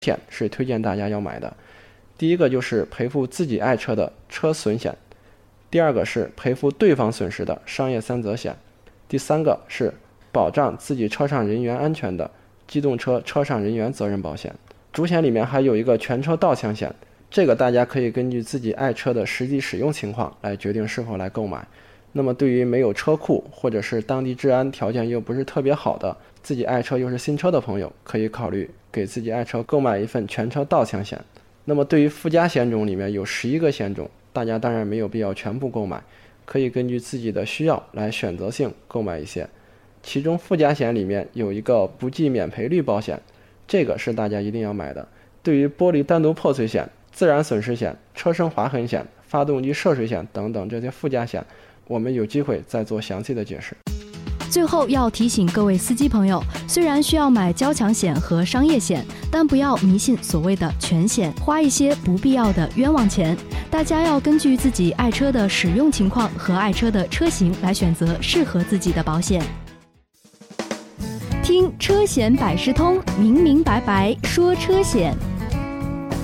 险是推荐大家要买的。第一个就是赔付自己爱车的车损险，第二个是赔付对方损失的商业三责险，第三个是保障自己车上人员安全的机动车车上人员责任保险。主险里面还有一个全车盗抢险，这个大家可以根据自己爱车的实际使用情况来决定是否来购买。那么对于没有车库或者是当地治安条件又不是特别好的，自己爱车又是新车的朋友，可以考虑给自己爱车购买一份全车盗抢险。那么对于附加险种里面有11个险种，大家当然没有必要全部购买，可以根据自己的需要来选择性购买一些。其中附加险里面有一个不计免赔率保险，这个是大家一定要买的。对于玻璃单独破碎险、自然损失险、车身划痕险、发动机涉水险等等这些附加险，我们有机会再做详细的解释。 最后要提醒各位司机朋友，虽然需要买交强险和商业险，但不要迷信所谓的全险，花一些不必要的冤枉钱。大家要根据自己爱车的使用情况和爱车的车型来选择适合自己的保险。听车险百事通，明明白白说车险。